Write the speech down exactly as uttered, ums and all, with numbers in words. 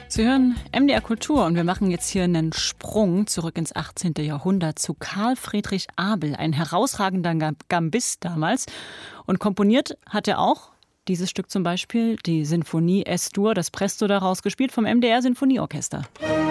Sie hören M D R Kultur und wir machen jetzt hier einen Sprung zurück ins achtzehnten. Jahrhundert zu Karl Friedrich Abel, ein herausragender Gambist damals. Und komponiert hat er auch dieses Stück zum Beispiel, die Sinfonie Es-Dur, das Presto daraus, gespielt vom M D R Sinfonieorchester.